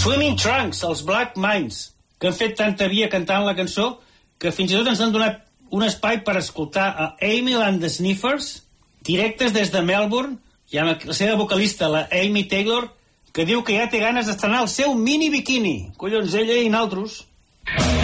Swimming Trunks, els Black Minds, que han fet tanta via cantant la cançó que fins i tot ens han donat un espai per escoltar a Amy and the Sniffers, directes des de Melbourne, i amb la seva vocalista, la Amy Taylor, que diu que ja té ganes d'estrenar el seu mini biquini. Collons, ella i naltros.